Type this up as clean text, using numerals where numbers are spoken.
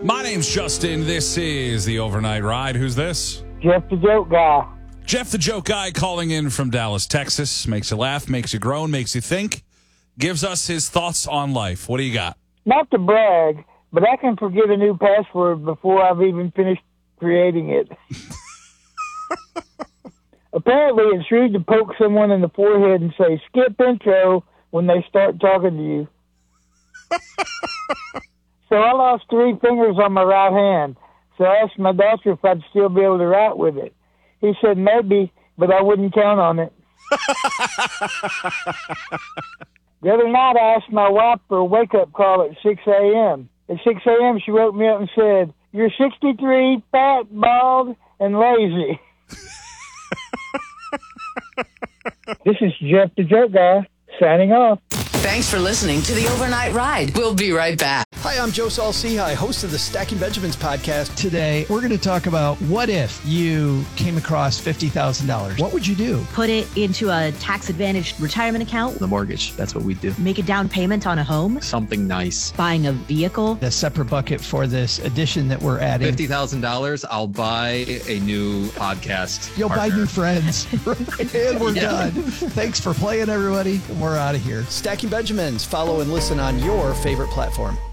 My name's Justin. This is the Overnight Ride. Who's this? Jeff the Joke Guy. Jeff the Joke Guy calling in from Dallas, Texas. Makes you laugh, makes you groan, makes you think. Gives us his thoughts on life. What do you got? Not to brag, but I can forget a new password before I've even finished creating it. Apparently, it's rude to poke someone in the forehead and say, skip intro, when they start talking to you. So I lost 3 fingers on my right hand. So I asked my doctor if I'd still be able to write with it. He said maybe, but I wouldn't count on it. The other night, I asked my wife for a wake-up call at 6 a.m. At 6 a.m., she woke me up and said, you're 63, fat, bald, and lazy. This is Jeff the Joke Guy, signing off. Thanks for listening to the Overnight Ride. We'll be right back. Hi, I'm Joe Saul-Sehy, host of the Stacking Benjamins podcast. Today, we're going to talk about what if you came across $50,000? What would you do? Put it into a tax-advantaged retirement account. The mortgage, that's what we do. Make a down payment on a home. Something nice. Buying a vehicle. A separate bucket for this addition that we're adding. $50,000, I'll buy a new podcast. You'll partner. buy new friends. And we're done. Thanks for playing, everybody. We're out of here. Stacking Benjamins. Follow and listen on your favorite platform.